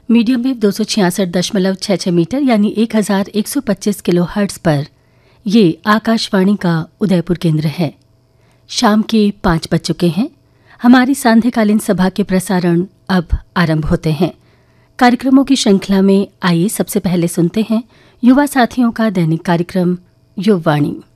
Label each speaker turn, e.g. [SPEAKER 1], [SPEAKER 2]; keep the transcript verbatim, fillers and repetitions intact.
[SPEAKER 1] Medium wave दो सौ छियासठ दशमलव छः छः मीटर यानी एक हज़ार एक सौ पच्चीस किलो हर्ट्ज़ पर ये आकाशवाणी का उदयपुर केंद्र है। शाम के पाँच बज चुके हैं। हमारी सांध्यकालीन सभा के प्रसारण अब आरंभ होते हैं। कार्यक्रमों की श्रृंखला में आइए सबसे पहले सुनते हैं युवा साथियों का दैनिक कार्यक्रम युववाणी।